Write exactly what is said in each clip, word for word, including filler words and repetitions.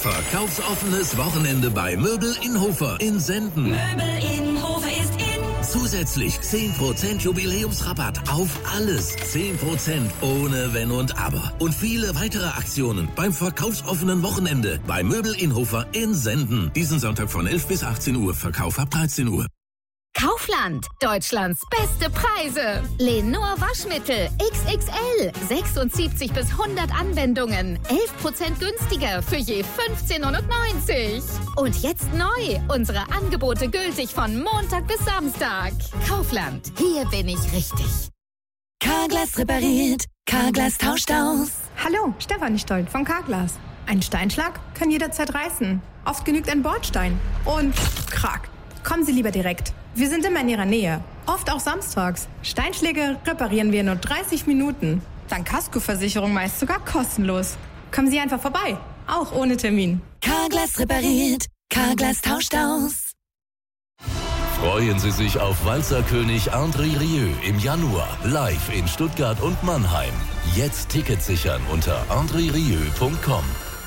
Verkaufsoffenes Wochenende bei Möbel in Hofer in Senden. Möbel in Hofer ist in. Zusätzlich zehn Prozent Jubiläumsrabatt auf alles. zehn Prozent ohne Wenn und Aber. Und viele weitere Aktionen beim verkaufsoffenen Wochenende bei Möbel in Hofer in Senden. Diesen Sonntag von elf bis achtzehn Uhr. Verkauf ab dreizehn Uhr. Kaufland, Deutschlands beste Preise. Lenor Waschmittel X X L, sechsundsiebzig bis hundert Anwendungen, elf Prozent günstiger für je fünfzehn neunundneunzig. Und jetzt neu, unsere Angebote gültig von Montag bis Samstag. Kaufland, hier bin ich richtig. Carglass repariert, Carglass tauscht aus. Hallo, Stefanie Stolt von Carglass. Ein Steinschlag kann jederzeit reißen. Oft genügt ein Bordstein. Und krack. Kommen Sie lieber direkt. Wir sind immer in Ihrer Nähe. Oft auch samstags. Steinschläge reparieren wir in nur dreißig Minuten. Dank Kaskoversicherung meist sogar kostenlos. Kommen Sie einfach vorbei. Auch ohne Termin. Carglass repariert. Carglass tauscht aus. Freuen Sie sich auf Walzerkönig André Rieu im Januar. Live in Stuttgart und Mannheim. Jetzt Tickets sichern unter andre rieu punkt com.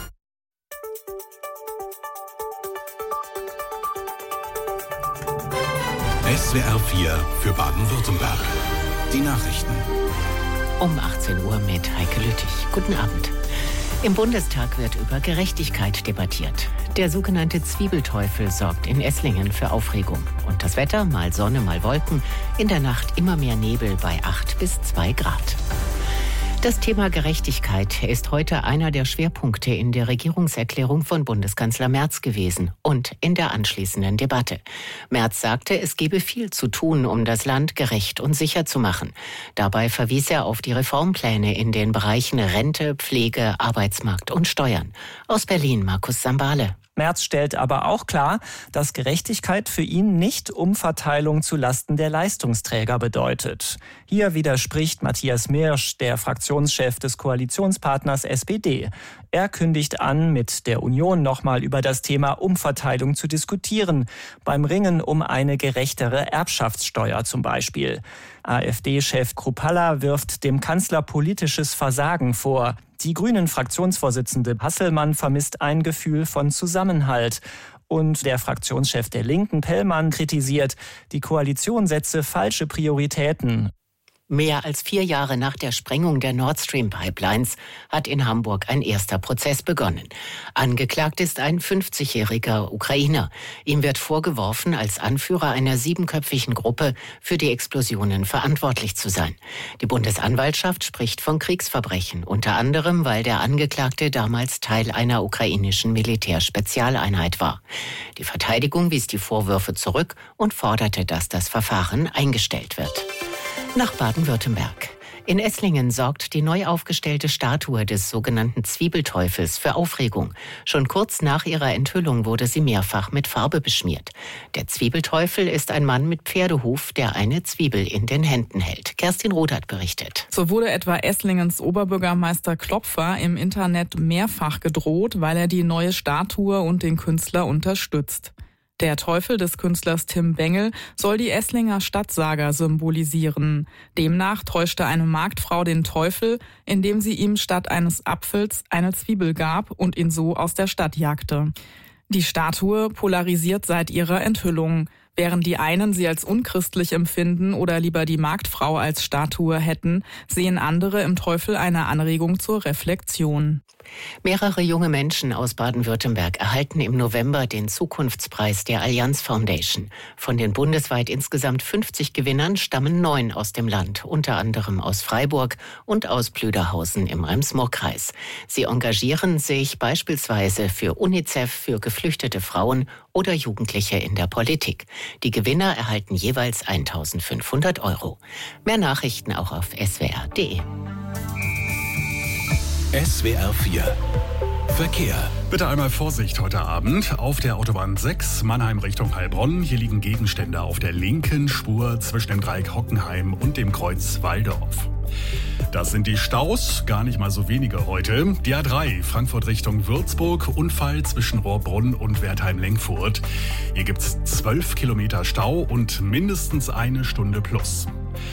S W R vier für Baden-Württemberg. Die Nachrichten. Um achtzehn Uhr mit Heike Lüttich. Guten Abend. Im Bundestag wird über Gerechtigkeit debattiert. Der sogenannte Zwiebelteufel sorgt in Esslingen für Aufregung. Und das Wetter, mal Sonne, mal Wolken. In der Nacht immer mehr Nebel bei acht bis zwei Grad. Das Thema Gerechtigkeit ist heute einer der Schwerpunkte in der Regierungserklärung von Bundeskanzler Merz gewesen und in der anschließenden Debatte. Merz sagte, es gebe viel zu tun, um das Land gerecht und sicher zu machen. Dabei verwies er auf die Reformpläne in den Bereichen Rente, Pflege, Arbeitsmarkt und Steuern. Aus Berlin Markus Sambale. Merz stellt aber auch klar, dass Gerechtigkeit für ihn nicht Umverteilung zu Lasten der Leistungsträger bedeutet. Hier widerspricht Matthias Mirsch, der Fraktionschef des Koalitionspartners S P D. Er kündigt an, mit der Union nochmal über das Thema Umverteilung zu diskutieren, beim Ringen um eine gerechtere Erbschaftssteuer zum Beispiel. AfD-Chef Kruppalla wirft dem Kanzler politisches Versagen vor. Die Grünen-Fraktionsvorsitzende Hasselmann vermisst ein Gefühl von Zusammenhalt. Und der Fraktionschef der Linken, Pellmann, kritisiert, die Koalition setze falsche Prioritäten. Mehr als vier Jahre nach der Sprengung der Nord Stream Pipelines hat in Hamburg ein erster Prozess begonnen. Angeklagt ist ein fünfzigjähriger Ukrainer. Ihm wird vorgeworfen, als Anführer einer siebenköpfigen Gruppe für die Explosionen verantwortlich zu sein. Die Bundesanwaltschaft spricht von Kriegsverbrechen, unter anderem, weil der Angeklagte damals Teil einer ukrainischen Militärspezialeinheit war. Die Verteidigung wies die Vorwürfe zurück und forderte, dass das Verfahren eingestellt wird. Nach Baden-Württemberg. In Esslingen sorgt die neu aufgestellte Statue des sogenannten Zwiebelteufels für Aufregung. Schon kurz nach ihrer Enthüllung wurde sie mehrfach mit Farbe beschmiert. Der Zwiebelteufel ist ein Mann mit Pferdehuf, der eine Zwiebel in den Händen hält. Kerstin Rodert berichtet. So wurde etwa Esslingens Oberbürgermeister Klopfer im Internet mehrfach gedroht, weil er die neue Statue und den Künstler unterstützt. Der Teufel des Künstlers Tim Bengel soll die Esslinger Stadtsaga symbolisieren. Demnach täuschte eine Marktfrau den Teufel, indem sie ihm statt eines Apfels eine Zwiebel gab und ihn so aus der Stadt jagte. Die Statue polarisiert seit ihrer Enthüllung. Während die einen sie als unchristlich empfinden oder lieber die Marktfrau als Statue hätten, sehen andere im Teufel eine Anregung zur Reflexion. Mehrere junge Menschen aus Baden-Württemberg erhalten im November den Zukunftspreis der Allianz Foundation. Von den bundesweit insgesamt fünfzig Gewinnern stammen neun aus dem Land, unter anderem aus Freiburg und aus Plüderhausen im Rems-Murr-Kreis. Sie engagieren sich beispielsweise für UNICEF, für geflüchtete Frauen oder Jugendliche in der Politik. Die Gewinner erhalten jeweils eintausendfünfhundert Euro. Mehr Nachrichten auch auf S W R punkt de. S W R vier Verkehr. Bitte einmal Vorsicht heute Abend auf der Autobahn sechs, Mannheim Richtung Heilbronn. Hier liegen Gegenstände auf der linken Spur zwischen dem Dreieck Hockenheim und dem Kreuz Walldorf. Das sind die Staus, gar nicht mal so wenige heute. Die A drei, Frankfurt Richtung Würzburg, Unfall zwischen Rohrbrunn und Wertheim-Lengfurt. Hier gibt's zwölf Kilometer Stau und mindestens eine Stunde plus.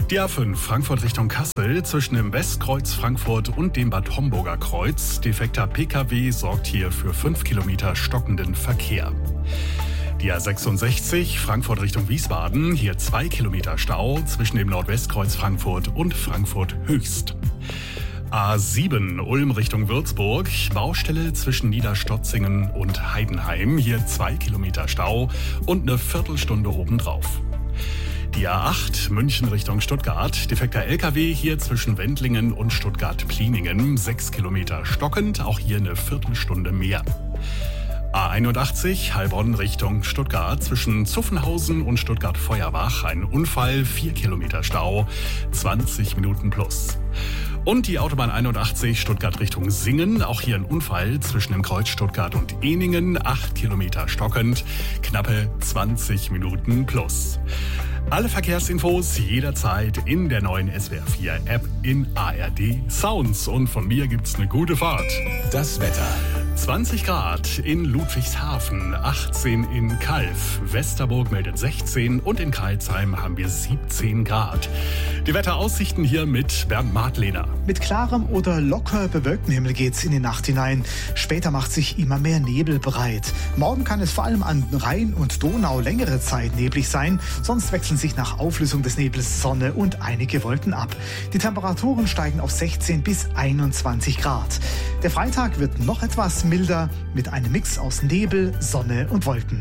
Die A fünf Frankfurt Richtung Kassel zwischen dem Westkreuz Frankfurt und dem Bad Homburger Kreuz. Defekter P K W sorgt hier für fünf Kilometer stockenden Verkehr. Die A sechsundsechzig Frankfurt Richtung Wiesbaden. Hier zwei Kilometer Stau zwischen dem Nordwestkreuz Frankfurt und Frankfurt Höchst. A sieben Ulm Richtung Würzburg. Baustelle zwischen Niederstotzingen und Heidenheim. Hier zwei Kilometer Stau und eine Viertelstunde obendrauf. Die A acht München Richtung Stuttgart. Defekter L K W hier zwischen Wendlingen und Stuttgart-Pliningen. Sechs Kilometer stockend, auch hier eine Viertelstunde mehr. A einundachtzig Heilbronn Richtung Stuttgart zwischen Zuffenhausen und Stuttgart-Feuerbach. Ein Unfall, vier Kilometer Stau, zwanzig Minuten plus. Und die Autobahn einundachtzig Stuttgart Richtung Singen. Auch hier ein Unfall zwischen dem Kreuz Stuttgart und Ehningen. acht Kilometer stockend, knappe zwanzig Minuten plus. Alle Verkehrsinfos jederzeit in der neuen S W R vier App in A R D Sounds. Und von mir gibt's eine gute Fahrt. Das Wetter. zwanzig Grad in Ludwigshafen, achtzehn in Calw, Westerburg meldet sechzehn und in Crailsheim haben wir siebzehn Grad. Die Wetteraussichten hier mit Bernd Martlehner. Mit klarem oder locker bewölktem Himmel geht's in die Nacht hinein. Später macht sich immer mehr Nebel breit. Morgen kann es vor allem an Rhein und Donau längere Zeit neblig sein. Sonst wechseln sich nach Auflösung des Nebels Sonne und einige Wolken ab. Die Temperaturen steigen auf sechzehn bis einundzwanzig Grad. Der Freitag wird noch etwas milder mit einem Mix aus Nebel, Sonne und Wolken.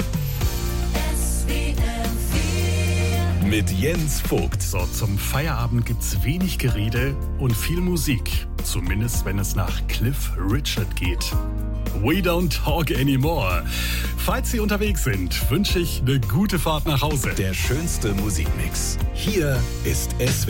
Mit Jens Vogt. So, zum Feierabend gibt's wenig Gerede und viel Musik. Zumindest wenn es nach Cliff Richard geht. We don't talk anymore. Falls Sie unterwegs sind, wünsche ich eine gute Fahrt nach Hause. Der schönste Musikmix. Hier ist S W R.